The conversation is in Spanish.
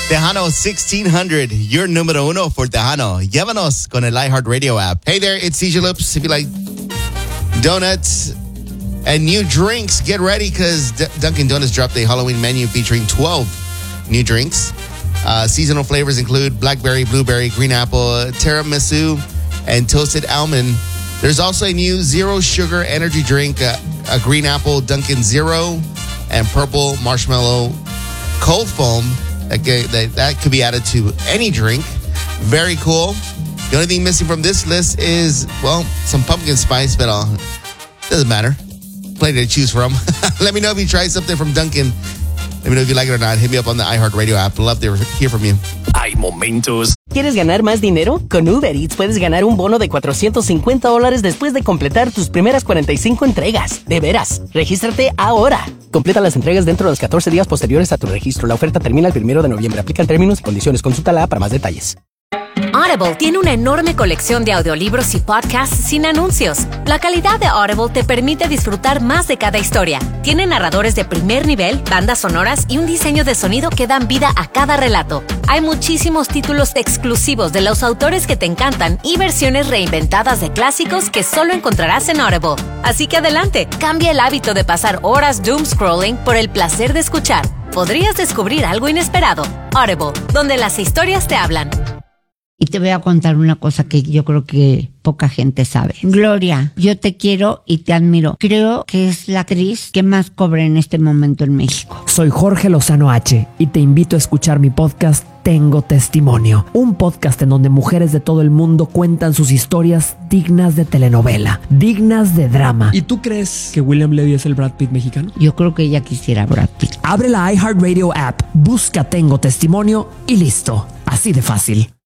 Tejano 1600, your número uno for Tejano. Llévanos con el iHeartRadio app. Hey there, it's CJ Lips. If you like donuts and new drinks, get ready because Dunkin' Donuts dropped a Halloween menu featuring 12 new drinks. Seasonal flavors include blackberry, blueberry, green apple, tiramisu, and toasted almond. There's also a new zero sugar energy drink, a green apple Dunkin' Zero, and purple marshmallow cold foam that could be added to any drink. Very cool. The only thing missing from this list is, well, some pumpkin spice, but doesn't matter. Plenty to choose from. Let me know if you try something from Dunkin'. Let me know if you like it or not. Hit me up on the iHeartRadio app. Love to hear from you. Hay momentos. ¿Quieres ganar más dinero? Con Uber Eats puedes ganar un bono de $450 después de completar tus primeras 45 entregas. De veras, regístrate ahora. Completa las entregas dentro de los 14 días posteriores a tu registro. La oferta termina el 1 de noviembre. Aplican términos y condiciones. Consulta la app para más detalles. Audible tiene una enorme colección de audiolibros y podcasts sin anuncios. La calidad de Audible te permite disfrutar más de cada historia. Tiene narradores de primer nivel, bandas sonoras y un diseño de sonido que dan vida a cada relato. Hay muchísimos títulos exclusivos de los autores que te encantan y versiones reinventadas de clásicos que solo encontrarás en Audible. Así que adelante, cambia el hábito de pasar horas doom scrolling por el placer de escuchar. Podrías descubrir algo inesperado. Audible, donde las historias te hablan. Y te voy a contar una cosa que yo creo que poca gente sabe. Gloria, yo te quiero y te admiro. Creo que es la actriz que más cobra en este momento en México. Soy Jorge Lozano H y te invito a escuchar mi podcast Tengo Testimonio. Un podcast en donde mujeres de todo el mundo cuentan sus historias dignas de telenovela, dignas de drama. ¿Y tú crees que William Levy es el Brad Pitt mexicano? Yo creo que ella quisiera Brad Pitt. Abre la iHeartRadio app, busca Tengo Testimonio y listo. Así de fácil.